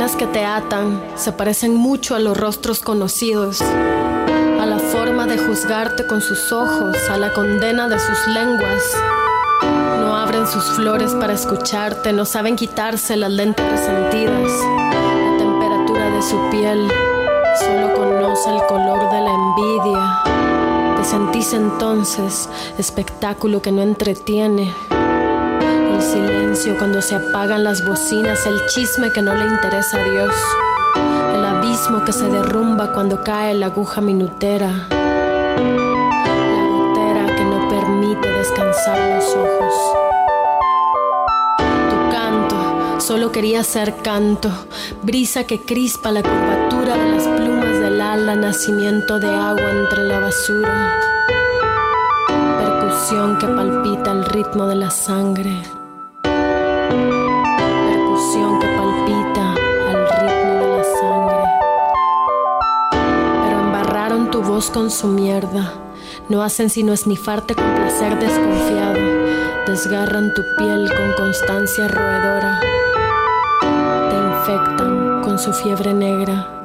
cadenas que te atan se parecen mucho a los rostros conocidos, a la forma de juzgarte con sus ojos, a la condena de sus lenguas. No abren sus flores para escucharte, no saben quitarse las lentes resentidas. La temperatura de su piel solo conoce el color de la envidia. Te sentís entonces espectáculo que no entretiene. El silencio cuando se apagan las bocinas, el chisme que no le interesa a Dios, el abismo que se derrumba cuando cae la aguja minutera, la gotera que no permite descansar los ojos. Tu canto solo quería ser canto, brisa que crispa la curvatura de las plumas del ala, nacimiento de agua entre la basura, percusión que palpita el ritmo de la sangre. Que palpita al ritmo de la sangre. Pero embarraron tu voz con su mierda. No hacen sino esnifarte con placer desconfiado. Desgarran tu piel con constancia roedora. Te infectan con su fiebre negra.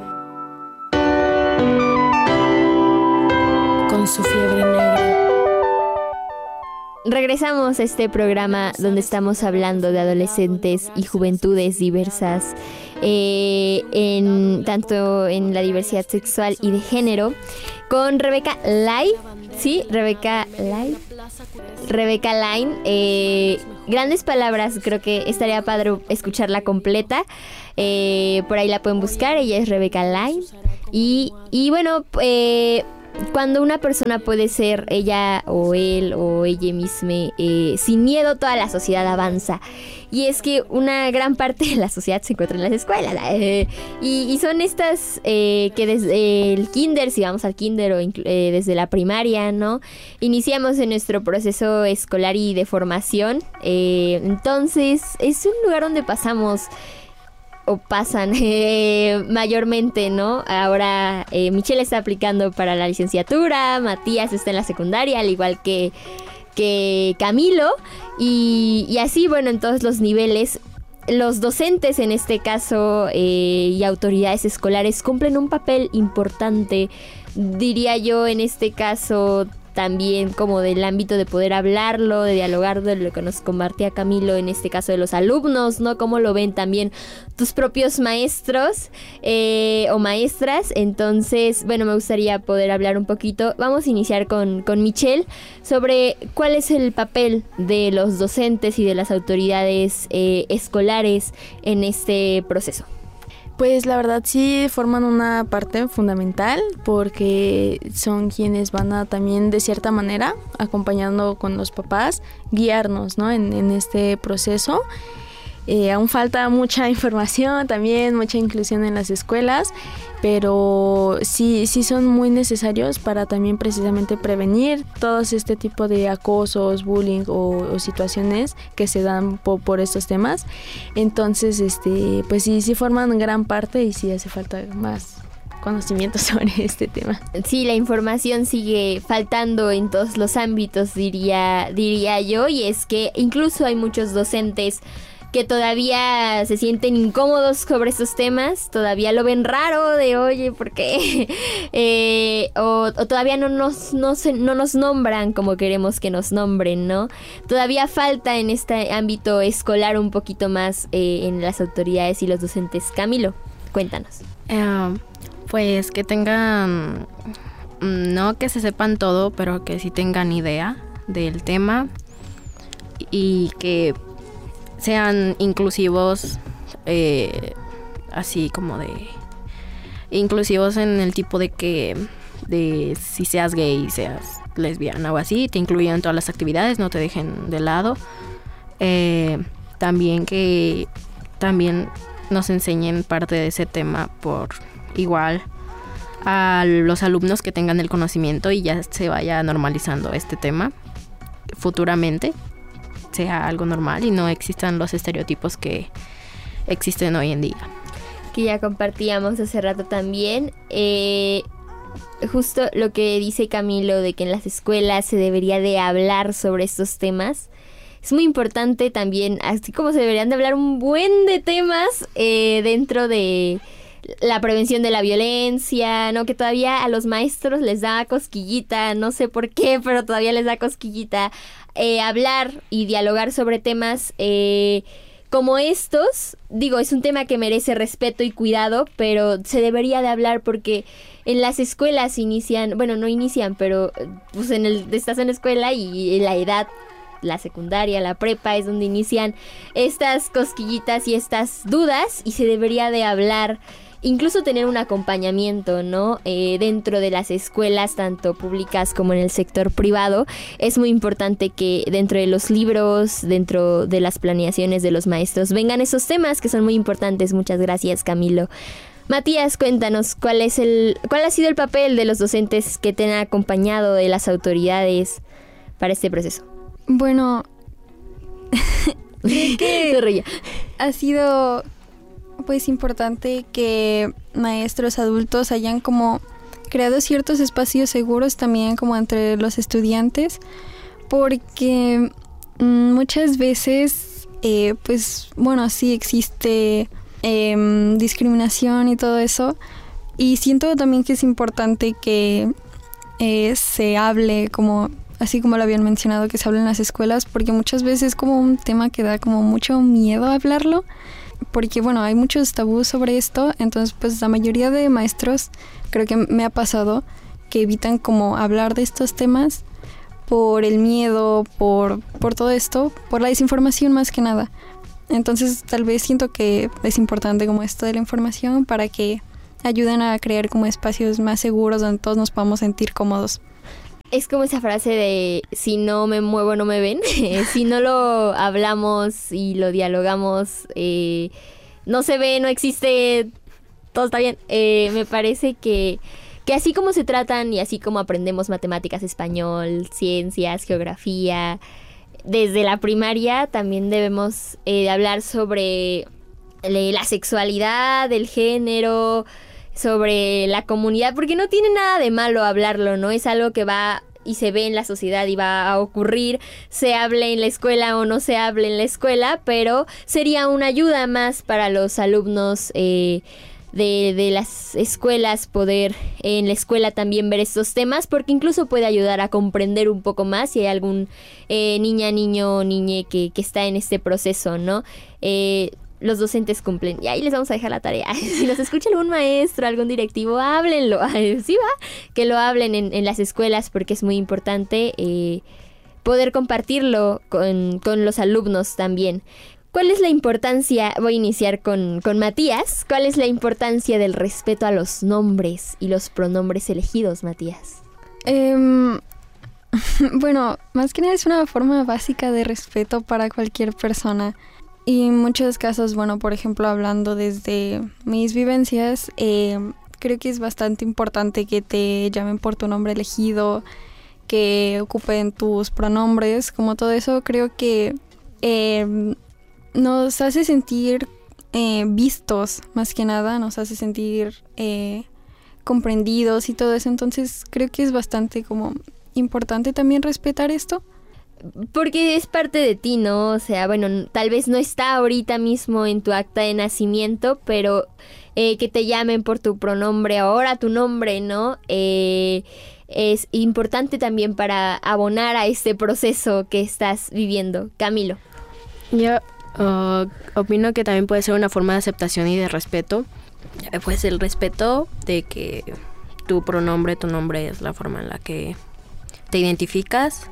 Con su fiebre negra. Regresamos a este programa donde estamos hablando de adolescentes y juventudes diversas, tanto en la diversidad sexual y de género, con Rebeca Lai, ¿sí? Rebeca Line, grandes palabras, creo que estaría padre escucharla completa, por ahí la pueden buscar, ella es Rebeca Line, y bueno, cuando una persona puede ser ella o él o ella misma, sin miedo toda la sociedad avanza. Y es que una gran parte de la sociedad se encuentra en las escuelas. Y son estas que desde el kinder, si vamos al kinder o desde la primaria, ¿no? Iniciamos en nuestro proceso escolar y de formación. Entonces es un lugar donde pasamos o pasan mayormente, ¿no? Ahora Michelle está aplicando para la licenciatura, Matías está en la secundaria, al igual que Camilo, y así, bueno, en todos los niveles. Los docentes, en este caso, y autoridades escolares cumplen un papel importante, diría yo, en este caso también como del ámbito de poder hablarlo, de dialogar, de lo que nos compartía Camilo, en este caso de los alumnos, ¿no? Cómo lo ven también tus propios maestros o maestras. Entonces, bueno, me gustaría poder hablar un poquito. Vamos a iniciar con Michelle sobre cuál es el papel de los docentes y de las autoridades escolares en este proceso. Pues la verdad sí forman una parte fundamental porque son quienes van a también de cierta manera, acompañando con los papás, guiarnos, ¿no? en este proceso. Aún falta mucha información, también mucha inclusión en las escuelas, pero sí son muy necesarios para también precisamente prevenir todos este tipo de acosos, bullying o situaciones que se dan por estos temas. Entonces, pues sí forman gran parte y sí hace falta más conocimiento sobre este tema. Sí, la información sigue faltando en todos los ámbitos, diría yo, y es que incluso hay muchos docentes que todavía se sienten incómodos sobre estos temas, todavía lo ven raro de oye, ¿por qué? O todavía no nos nombran como queremos que nos nombren, ¿no? Todavía falta en este ámbito escolar un poquito más en las autoridades y los docentes. Camilo, cuéntanos. Pues que tengan, no que se sepan todo, pero que sí tengan idea del tema y que sean inclusivos, así como de inclusivos en el tipo de que si seas gay, seas lesbiana o así, te incluyan en todas las actividades, no te dejen de lado. También que también nos enseñen parte de ese tema por igual a los alumnos que tengan el conocimiento y ya se vaya normalizando este tema futuramente, sea algo normal y no existan los estereotipos que existen hoy en día. Que ya compartíamos hace rato también, justo lo que dice Camilo de que en las escuelas se debería de hablar sobre estos temas. es muy importante también, así como se deberían de hablar un buen de temas dentro de la prevención de la violencia, ¿no? Que todavía a los maestros les da cosquillita, no sé por qué, pero todavía les da cosquillita hablar y dialogar sobre temas como estos. Digo, es un tema que merece respeto y cuidado, pero se debería de hablar porque en las escuelas inician, bueno, no inician, pero pues estás en la escuela y la edad, la secundaria, la prepa, es donde inician estas cosquillitas y estas dudas, y se debería de hablar, incluso tener un acompañamiento, ¿no? Dentro de las escuelas, tanto públicas como en el sector privado. Es muy importante que dentro de los libros, dentro de las planeaciones de los maestros, vengan esos temas que son muy importantes. Muchas gracias, Camilo. Matías, cuéntanos, ¿cuál ha sido el papel de los docentes que te han acompañado, de las autoridades para este proceso? Bueno, creo que ha sido pues importante que maestros adultos hayan como creado ciertos espacios seguros también como entre los estudiantes, porque muchas veces pues bueno, sí existe discriminación y todo eso, y siento también que es importante que se hable, como así como lo habían mencionado, que se hable en las escuelas, porque muchas veces es como un tema que da como mucho miedo hablarlo, porque bueno, hay muchos tabús sobre esto. Entonces pues la mayoría de maestros, creo que me ha pasado, que evitan como hablar de estos temas por el miedo, por todo esto, por la desinformación más que nada. Entonces tal vez siento que es importante como esto de la información para que ayuden a crear como espacios más seguros donde todos nos podamos sentir cómodos. Es como esa frase de si no me muevo no me ven. Si no lo hablamos y lo dialogamos, no se ve, no existe, todo está bien. Me parece que así como se tratan y así como aprendemos matemáticas, español, ciencias, geografía, desde la primaria también debemos hablar sobre la sexualidad, el género, sobre la comunidad, porque no tiene nada de malo hablarlo, ¿no? Es algo que va y se ve en la sociedad y va a ocurrir, se hable en la escuela o no se hable en la escuela, pero sería una ayuda más para los alumnos de las escuelas, poder en la escuela también ver estos temas, porque incluso puede ayudar a comprender un poco más si hay algún niña, niño o niñe que está en este proceso, ¿no? Los docentes cumplen. Y ahí les vamos a dejar la tarea. Si nos escucha algún maestro, algún directivo, háblenlo. Sí, va, que lo hablen en las escuelas, porque es muy importante poder compartirlo con los alumnos también. ¿Cuál es la importancia? Voy a iniciar con Matías. ¿Cuál es la importancia del respeto a los nombres y los pronombres elegidos, Matías? Bueno, más que nada es una forma básica de respeto para cualquier persona. Y en muchos casos, bueno, por ejemplo, hablando desde mis vivencias, creo que es bastante importante que te llamen por tu nombre elegido, que ocupen tus pronombres, como todo eso. Creo que nos hace sentir vistos, más que nada, nos hace sentir comprendidos y todo eso. Entonces creo que es bastante como importante también respetar esto. Porque es parte de ti, ¿no? O sea, bueno, tal vez no está ahorita mismo en tu acta de nacimiento, pero que te llamen por tu pronombre, ahora tu nombre, ¿no? Es importante también para abonar a este proceso que estás viviendo. Camilo. Yo opino que también puede ser una forma de aceptación y de respeto. Pues el respeto de que tu pronombre, tu nombre es la forma en la que te identificas.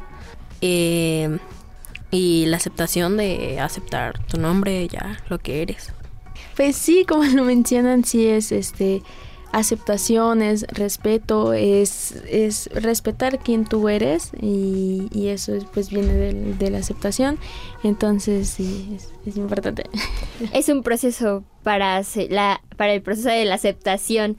Y la aceptación de aceptar tu nombre, ya lo que eres. Pues sí, como lo mencionan, sí es aceptación, es respeto, es respetar quién tú eres, y eso pues viene de la aceptación. Entonces sí, es importante. Es un proceso para el proceso de la aceptación,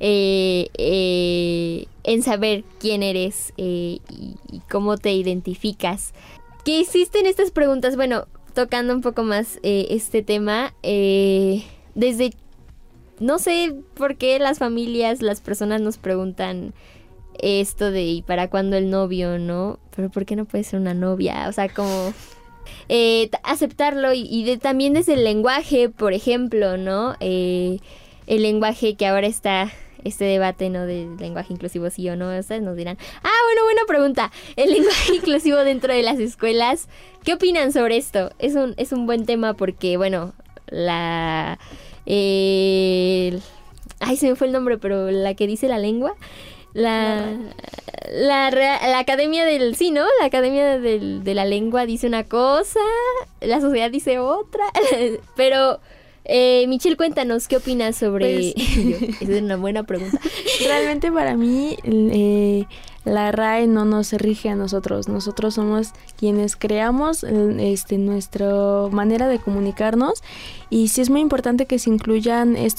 en saber quién eres y cómo te identificas. ¿Qué existen estas preguntas? Bueno, tocando un poco más este tema, desde no sé por qué las familias, las personas nos preguntan esto de ¿y para cuándo el novio, no? Pero ¿por qué no puede ser una novia? O sea, como aceptarlo también desde el lenguaje, por ejemplo, ¿no? El lenguaje que ahora está, este debate, ¿no? Del lenguaje inclusivo, sí o no, ustedes nos dirán. Bueno, buena pregunta. El lenguaje inclusivo dentro de las escuelas, ¿qué opinan sobre esto? Es un buen tema porque, bueno, se me fue el nombre, pero la que dice la lengua, la academia del, sí, ¿no? La academia de la lengua dice una cosa, la sociedad dice otra, pero Michelle, cuéntanos, ¿qué opinas sobre ello? Esa es una buena pregunta. Realmente para mí la RAE no nos rige a nosotros. Nosotros somos quienes creamos nuestra manera de comunicarnos, y sí es muy importante que se incluyan el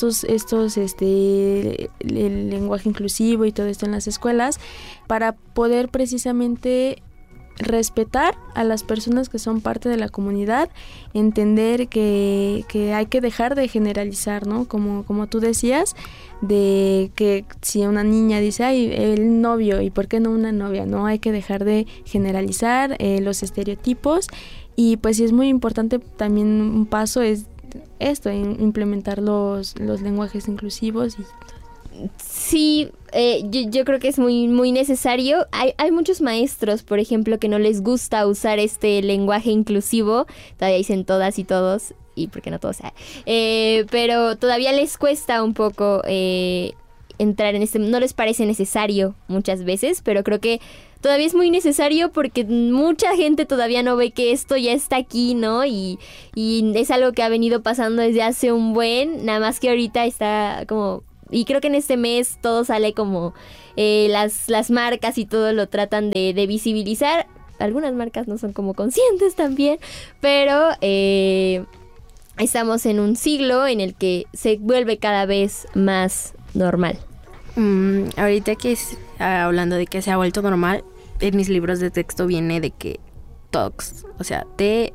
lenguaje inclusivo y todo esto en las escuelas para poder precisamente respetar a las personas que son parte de la comunidad, entender que hay que dejar de generalizar, ¿no? Como tú decías, de que si una niña dice, ay, el novio, ¿y por qué no una novia? No, hay que dejar de generalizar los estereotipos, y pues sí es muy importante también un paso es esto, implementar los lenguajes inclusivos. Sí, yo creo que es muy, muy necesario. Hay muchos maestros, por ejemplo, que no les gusta usar este lenguaje inclusivo. Todavía dicen todas y todos, y por qué no todos, pero todavía les cuesta un poco entrar en no les parece necesario muchas veces, pero creo que todavía es muy necesario porque mucha gente todavía no ve que esto ya está aquí, ¿no? Y es algo que ha venido pasando desde hace un buen, nada más que ahorita está como... Y creo que en este mes todo sale como las marcas y todo lo tratan de visibilizar. Algunas marcas no son como conscientes también, pero estamos en un siglo en el que se vuelve cada vez más normal. Ahorita que hablando de que se ha vuelto normal, en mis libros de texto viene de que TODX, o sea,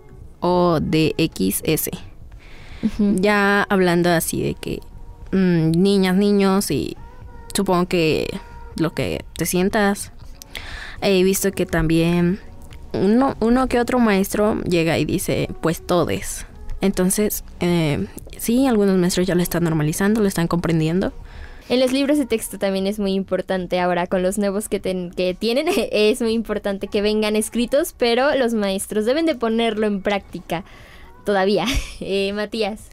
TODXS. Uh-huh. Ya hablando así de que niñas, niños, y supongo que lo que te sientas. He visto que también uno que otro maestro llega y dice, pues todes. Entonces, sí, algunos maestros ya lo están normalizando, lo están comprendiendo. En los libros de texto también es muy importante ahora, con los nuevos que tienen, es muy importante que vengan escritos, pero los maestros deben de ponerlo en práctica todavía. Matías.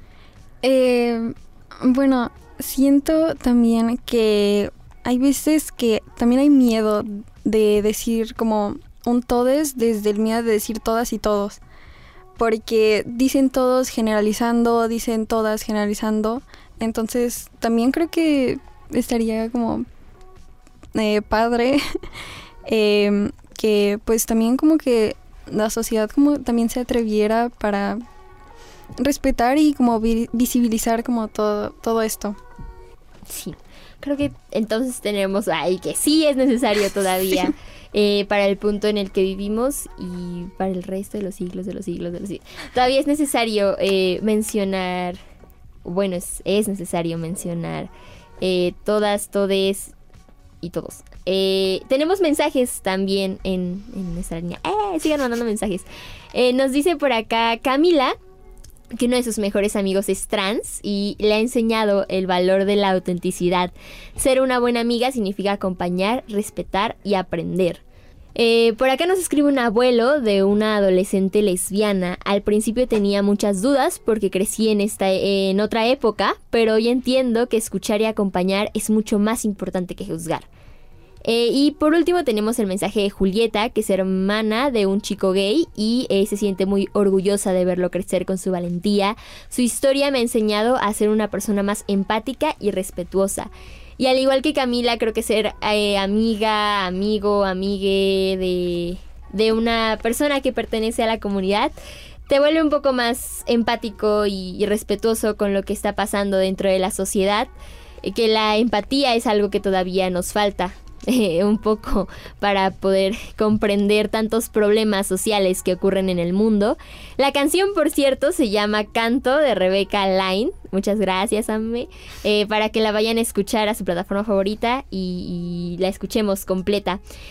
Bueno, siento también que hay veces que también hay miedo de decir como un todes, desde el miedo de decir todas y todos. Porque dicen todos generalizando, dicen todas generalizando. Entonces también creo que estaría como padre que pues también como que la sociedad como también se atreviera para respetar y como visibilizar como todo esto. Sí, creo que entonces tenemos que sí es necesario todavía para el punto en el que vivimos y para el resto de los siglos. Todavía es necesario mencionar, bueno, es necesario mencionar todas, todes y todos. Tenemos mensajes también en nuestra línea. Sigan mandando mensajes. Nos dice por acá Camila que uno de sus mejores amigos es trans y le ha enseñado el valor de la autenticidad. Ser una buena amiga significa acompañar, respetar y aprender. Por acá nos escribe un abuelo de una adolescente lesbiana. Al principio tenía muchas dudas porque crecí en otra época, pero hoy entiendo que escuchar y acompañar es mucho más importante que juzgar. Y por último tenemos el mensaje de Julieta, que es hermana de un chico gay y se siente muy orgullosa de verlo crecer con su valentía. Su historia me ha enseñado a ser una persona más empática y respetuosa. Y al igual que Camila, creo que ser amiga, amigo, amigue de una persona que pertenece a la comunidad te vuelve un poco más empático y respetuoso con lo que está pasando dentro de la sociedad. Que la empatía es algo que todavía nos falta un poco para poder comprender tantos problemas sociales que ocurren en el mundo. La canción, por cierto, se llama Canto, de Rebeca Line. Muchas gracias, Amme. Para que la vayan a escuchar a su plataforma favorita y la escuchemos completa.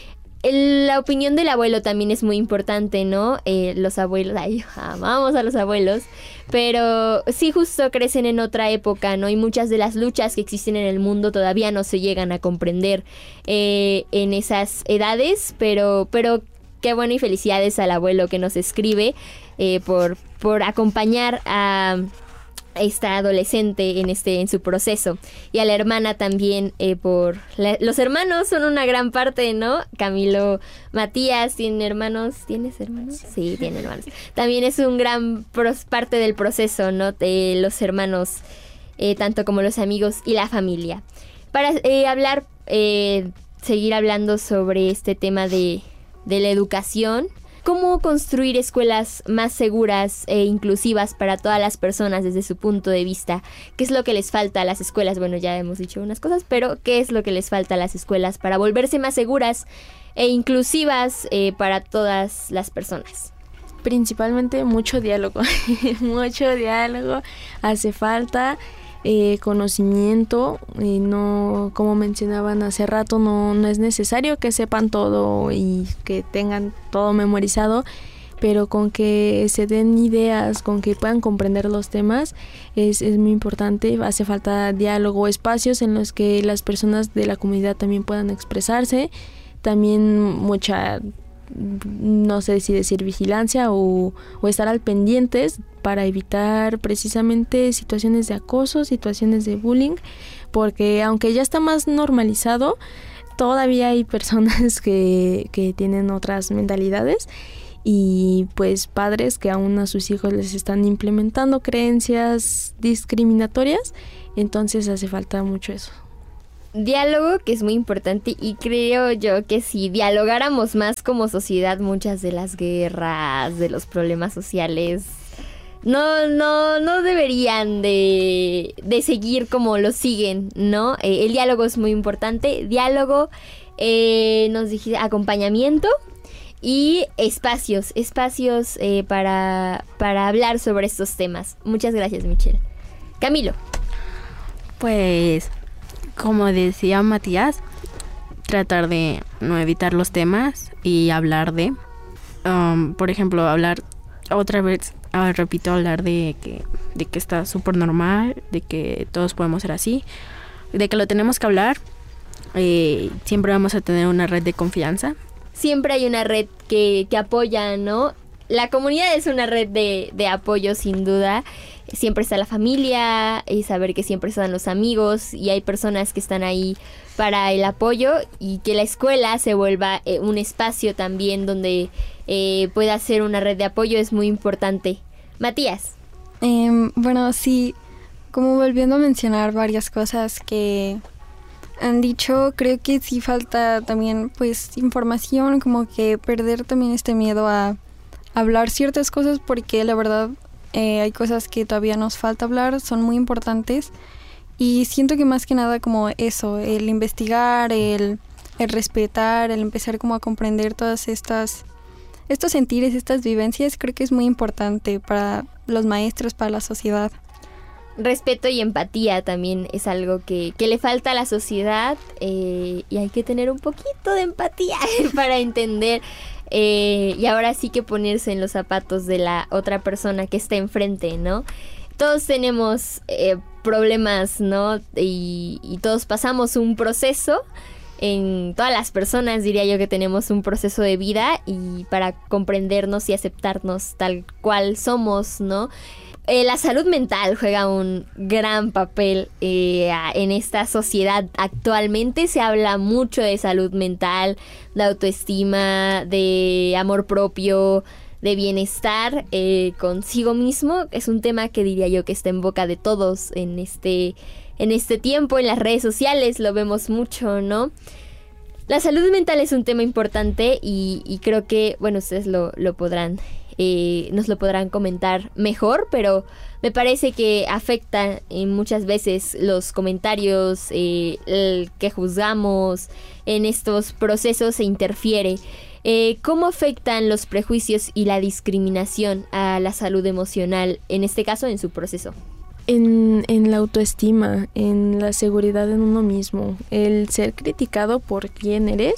La opinión del abuelo también es muy importante, ¿no? Los abuelos, ay, amamos a los abuelos, pero sí justo crecen en otra época, ¿no? Y muchas de las luchas que existen en el mundo todavía no se llegan a comprender en esas edades, pero qué bueno y felicidades al abuelo que nos escribe por acompañar a esta adolescente en su proceso, y a la hermana también los hermanos son una gran parte, ¿no? Camilo, Matías, ¿tienes hermanos? Sí, tiene hermanos. También es un gran parte del proceso, ¿no? De los hermanos, tanto como los amigos y la familia. Para seguir hablando sobre este tema de la educación, ¿cómo construir escuelas más seguras e inclusivas para todas las personas desde su punto de vista? ¿Qué es lo que les falta a las escuelas? Bueno, ya hemos dicho unas cosas, pero ¿qué es lo que les falta a las escuelas para volverse más seguras e inclusivas para todas las personas? Principalmente mucho diálogo, hace falta conocimiento, no, como mencionaban hace rato, no es necesario que sepan todo y que tengan todo memorizado, pero con que se den ideas, con que puedan comprender los temas, es muy importante. Hace falta diálogo, espacios en los que las personas de la comunidad también puedan expresarse, también mucha, no sé si decir vigilancia o estar al pendientes para evitar precisamente situaciones de acoso, situaciones de bullying, porque aunque ya está más normalizado, todavía hay personas que tienen otras mentalidades, y pues padres que aún a sus hijos les están implementando creencias discriminatorias, entonces hace falta mucho eso. Diálogo, que es muy importante, y creo yo que si dialogáramos más como sociedad, muchas de las guerras, de los problemas sociales, no deberían de seguir como lo siguen, ¿no? El diálogo es muy importante. Diálogo, nos dijiste, acompañamiento y espacios para hablar sobre estos temas. Muchas gracias, Michelle. Camilo. Pues, como decía Matías, tratar de no evitar los temas y hablar por ejemplo, hablar otra vez, repito, hablar de que está súper normal, de que todos podemos ser así, de que lo tenemos que hablar. Siempre vamos a tener una red de confianza. Siempre hay una red que apoya, ¿no? La comunidad es una red de apoyo, sin duda. Siempre está la familia, y saber que siempre están los amigos, y hay personas que están ahí para el apoyo, y que la escuela se vuelva un espacio también donde pueda ser una red de apoyo es muy importante. Matías. Bueno, sí, como volviendo a mencionar varias cosas que han dicho, creo que sí falta también pues información, como que perder también este miedo a hablar ciertas cosas, porque la verdad hay cosas que todavía nos falta hablar, son muy importantes, y siento que más que nada como eso, el investigar, el respetar, el empezar como a comprender todas estos sentires, estas vivencias, creo que es muy importante para los maestros, para la sociedad. Respeto y empatía también es algo que le falta a la sociedad, y hay que tener un poquito de empatía para entender, y ahora sí que ponerse en los zapatos de la otra persona que está enfrente, ¿no? Todos tenemos problemas, ¿no? Y todos pasamos un proceso. En todas las personas diría yo que tenemos un proceso de vida, y para comprendernos y aceptarnos tal cual somos, ¿no? La salud mental juega un gran papel en esta sociedad. Actualmente se habla mucho de salud mental, de autoestima, de amor propio, de bienestar consigo mismo. Es un tema que diría yo que está en boca de todos en este tiempo. En las redes sociales lo vemos mucho, ¿no? La salud mental es un tema importante, y creo que, bueno, ustedes lo podrán nos lo podrán comentar mejor, pero me parece que afecta muchas veces los comentarios, el que juzgamos en estos procesos, se interfiere. ¿Cómo afectan los prejuicios y la discriminación a la salud emocional, en este caso en su proceso? En la autoestima, en la seguridad en uno mismo, el ser criticado por quién eres,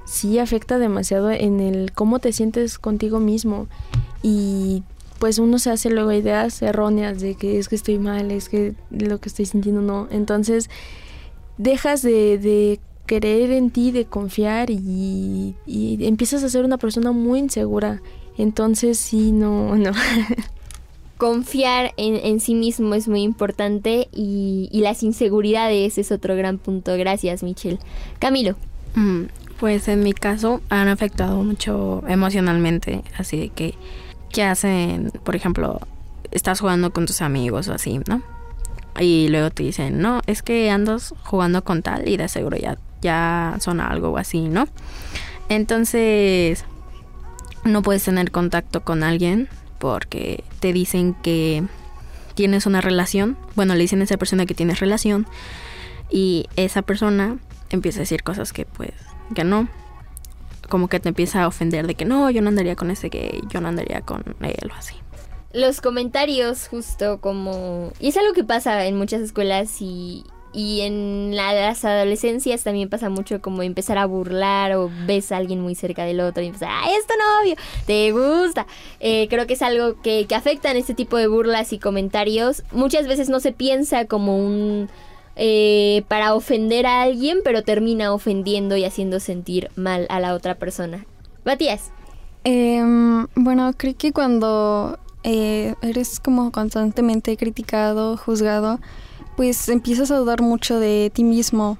sí afecta demasiado en el cómo te sientes contigo mismo. Y pues uno se hace luego ideas erróneas de que es que estoy mal, es que lo que estoy sintiendo no. Entonces dejas de creer en ti, de confiar y empiezas a ser una persona muy insegura. Entonces sí, no. Confiar en sí mismo es muy importante y las inseguridades es otro gran punto. Gracias, Michelle. Camilo. Pues en mi caso han afectado mucho emocionalmente, así de que ¿qué hacen? Por ejemplo, estás jugando con tus amigos o así, ¿no? Y luego te dicen, no, es que andas jugando con tal y de seguro ya son algo o así, ¿no? Entonces no puedes tener contacto con alguien porque te dicen que tienes una relación. Bueno, le dicen a esa persona que tienes relación y esa persona empieza a decir cosas que pues que no. Como que te empieza a ofender de que no, yo no andaría con ese gay, yo no andaría con él o así. Los comentarios justo como... Y es algo que pasa en muchas escuelas y en las adolescencias también pasa mucho como empezar a burlar o ves a alguien muy cerca del otro y empezar, ¡ay, es tu novio! ¿Te gusta? Creo que es algo que afecta en este tipo de burlas y comentarios. Muchas veces no se piensa como un... para ofender a alguien, pero termina ofendiendo y haciendo sentir mal a la otra persona. Matías. Bueno, creo que cuando eres como constantemente criticado, juzgado, pues empiezas a dudar mucho de ti mismo,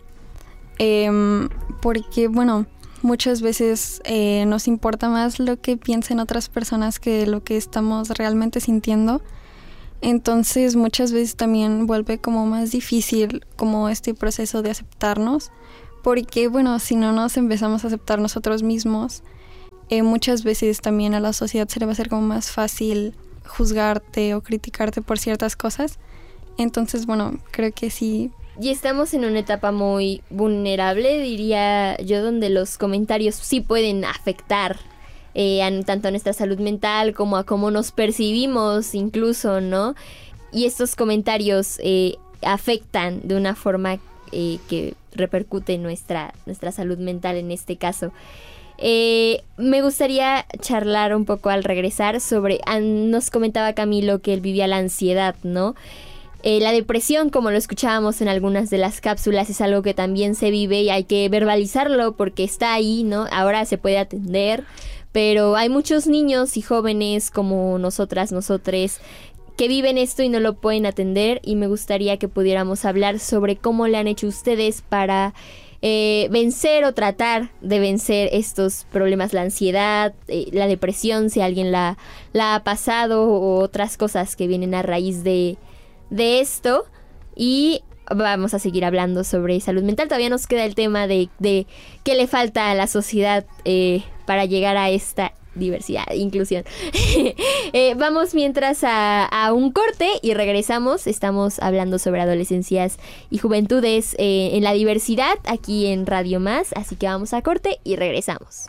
porque bueno, muchas veces nos importa más lo que piensen otras personas que lo que estamos realmente sintiendo. Entonces muchas veces también vuelve como más difícil como este proceso de aceptarnos, porque bueno, si no nos empezamos a aceptar nosotros mismos, muchas veces también a la sociedad se le va a hacer como más fácil juzgarte o criticarte por ciertas cosas. Entonces bueno, creo que sí. Y estamos en una etapa muy vulnerable, diría yo, donde los comentarios sí pueden afectar tanto a nuestra salud mental como a cómo nos percibimos incluso, ¿no? Y estos comentarios afectan de una forma que repercute en nuestra salud mental en este caso. Me gustaría charlar un poco al regresar sobre... nos comentaba Camilo que él vivía la ansiedad, ¿no? La depresión, como lo escuchábamos en algunas de las cápsulas, es algo que también se vive y hay que verbalizarlo porque está ahí, ¿no? Ahora se puede atender, pero hay muchos niños y jóvenes como nosotres, que viven esto y no lo pueden atender, y me gustaría que pudiéramos hablar sobre cómo le han hecho ustedes para vencer o tratar de vencer estos problemas, la ansiedad, la depresión, si alguien la ha pasado, o otras cosas que vienen a raíz de esto. Y vamos a seguir hablando sobre salud mental. Todavía nos queda el tema de qué le falta a la sociedad para llegar a esta diversidad, inclusión. Vamos mientras a un corte y regresamos. Estamos hablando sobre adolescencias y juventudes en la diversidad aquí en Radio Más, así que vamos a corte y regresamos.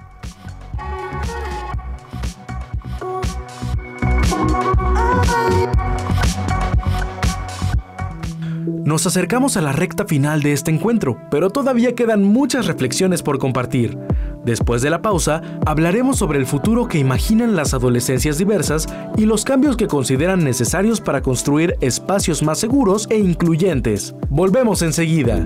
Nos acercamos a la recta final de este encuentro, pero todavía quedan muchas reflexiones por compartir. Después de la pausa, hablaremos sobre el futuro que imaginan las adolescencias diversas y los cambios que consideran necesarios para construir espacios más seguros e incluyentes. Volvemos enseguida.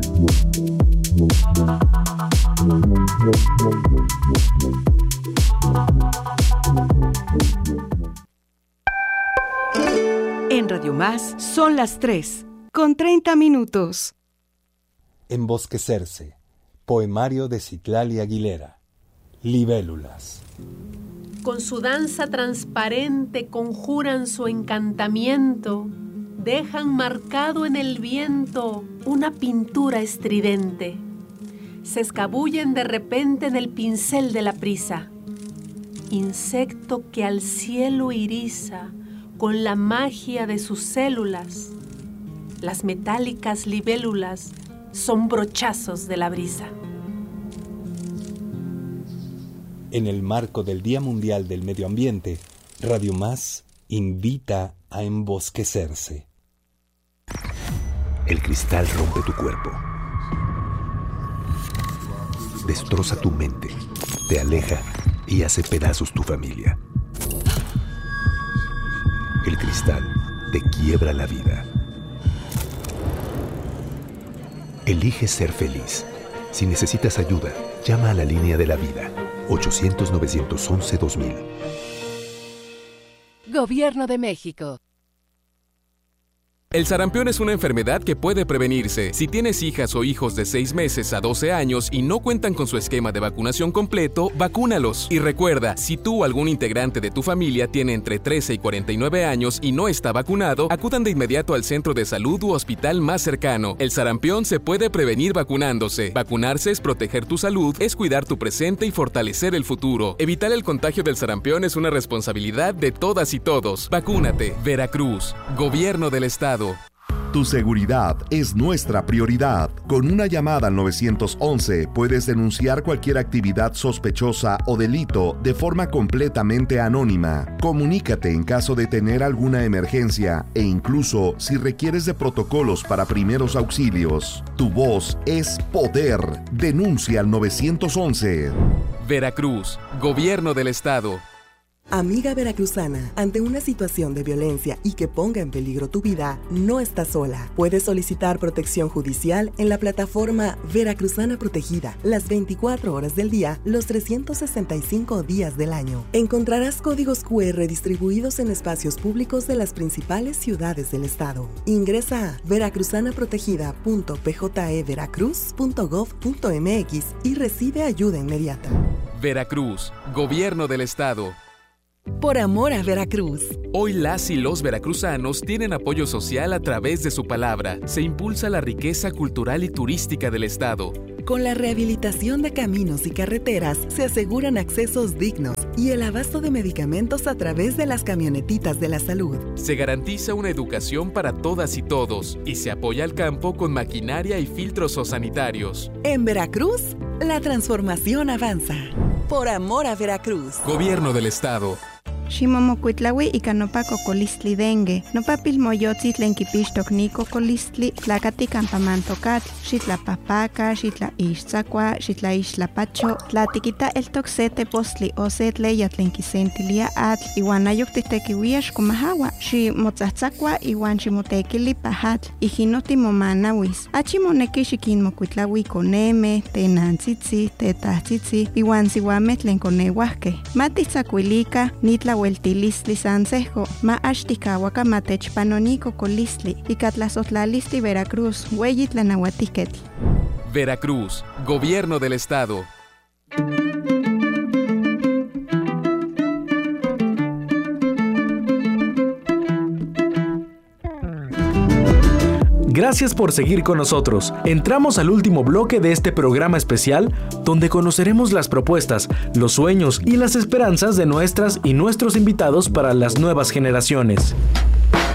En Radio Más son las 3:30. Embosquecerse. Poemario de Citlali Aguilera. Libélulas. Con su danza transparente conjuran su encantamiento, dejan marcado en el viento una pintura estridente. Se escabullen de repente en el pincel de la prisa. Insecto que al cielo iriza con la magia de sus células. Las metálicas libélulas son brochazos de la brisa. En el marco del Día Mundial del Medio Ambiente, Radio Más invita a embosquecerse. El cristal rompe tu cuerpo. destroza tu mente, te aleja y hace pedazos tu familia. El cristal te quiebra la vida. Elige ser feliz. Si necesitas ayuda, llama a la línea de la vida, 800-911-2000. Gobierno de México. El sarampión es una enfermedad que puede prevenirse. Si tienes hijas o hijos de 6 meses a 12 años y no cuentan con su esquema de vacunación completo, vacúnalos. Y recuerda, si tú o algún integrante de tu familia tiene entre 13 y 49 años y no está vacunado, acudan de inmediato al centro de salud u hospital más cercano. El sarampión se puede prevenir vacunándose. Vacunarse es proteger tu salud, es cuidar tu presente y fortalecer el futuro. Evitar el contagio del sarampión es una responsabilidad de todas y todos. Vacúnate. Veracruz. Gobierno del Estado. Tu seguridad es nuestra prioridad. Con una llamada al 911 puedes denunciar cualquier actividad sospechosa o delito de forma completamente anónima. Comunícate en caso de tener alguna emergencia e incluso si requieres de protocolos para primeros auxilios. Tu voz es poder. Denuncia al 911. Veracruz. Gobierno del Estado. Amiga veracruzana, ante una situación de violencia y que ponga en peligro tu vida, no estás sola. Puedes solicitar protección judicial en la plataforma Veracruzana Protegida, las 24 horas del día, los 365 días del año. Encontrarás códigos QR distribuidos en espacios públicos de las principales ciudades del estado. Ingresa a veracruzanaprotegida.pjeveracruz.gov.mx y recibe ayuda inmediata. Veracruz. Gobierno del Estado. Por amor a Veracruz. Hoy las y los veracruzanos tienen apoyo social a través de su palabra. Se impulsa la riqueza cultural y turística del estado. Con la rehabilitación de caminos y carreteras se aseguran accesos dignos y el abasto de medicamentos a través de las camionetitas de la salud. Se garantiza una educación para todas y todos y se apoya al campo con maquinaria y filtros sanitarios. En Veracruz, la transformación avanza. Por amor a Veracruz. Gobierno del Estado. Ximomocuitlaui ika nopa cocolistli dengue, nopa pilmoyotzi tlen kipixtok ni cocolistli, tlakati campamantocat, xitlapahpaca, xitlaixtzakua, xitlaixtlapacho, tlatikita eltok se tepostli o se tleya tlen kisentilia atl, iwan ayok titekiuia xkomahawa, ximotzatzakua iwan ximotekili pahatl, ijino timomanawis. Achi moneki xikinmocuitlaui koneme, tenantzitzi, tetahtzitzi, iwan siuameh tlen koneuahkeh. Matitzakuilika, nitla Hueltilistli Sansejo, ma Ashtikawaka Matechpanonico Colistli, y Catlazotlalisti Veracruz, Hueyitlanauatiquetl. Veracruz, Gobierno del Estado. Gracias por seguir con nosotros. Entramos al último bloque de este programa especial, donde conoceremos las propuestas, los sueños y las esperanzas de nuestras y nuestros invitados para las nuevas generaciones.